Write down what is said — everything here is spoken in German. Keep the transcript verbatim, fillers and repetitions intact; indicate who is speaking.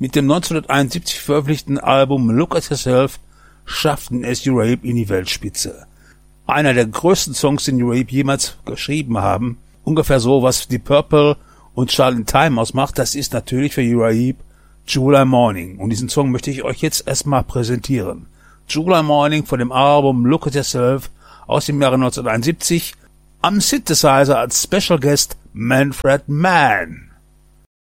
Speaker 1: Mit dem neunzehnhunderteinundsiebzig veröffentlichten Album Look at Yourself schafften es Urape in die Weltspitze. Einer der größten Songs, den Urape jemals geschrieben haben, ungefähr so, was die Purple und Charlie Time ausmacht, das ist natürlich für Urape July Morning. Und diesen Song möchte ich euch jetzt erstmal präsentieren. July Morning von dem Album Look at Yourself aus dem Jahre neunzehnhunderteinundsiebzig, am Synthesizer als Special Guest Manfred Mann.